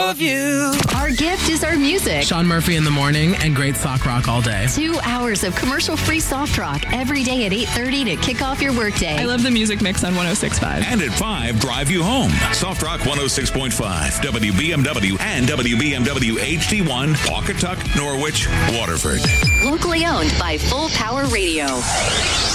of you. Our gift is our music. Sean Murphy in the morning and great sock rock all day. 2 hours of commercial-free soft rock every day at 8:30 to kick off your workday. I love the music mix on 106.5. And at 5, drive you home. Soft Rock 106.5, WBMW and WBMW HD1, Pawcatuck, Norwich, Waterford. Locally owned by Full Power Radio.